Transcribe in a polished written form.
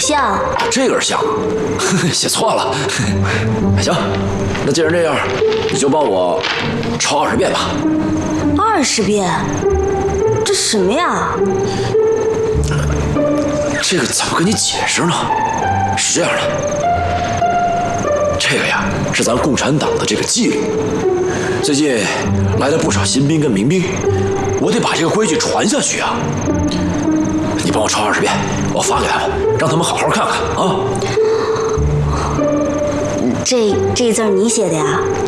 像。 这个是像，写错了。行，那既然这样，你就帮我抄20遍吧。 20遍？这什么呀？ 这个怎么跟你解释呢？是这样的，这个呀是咱共产党的这个纪律。最近来了不少新兵跟民兵，我得把这个规矩传下去啊。你帮我抄20遍，我发给他们，让他们好好看看啊。 这字儿你写的呀？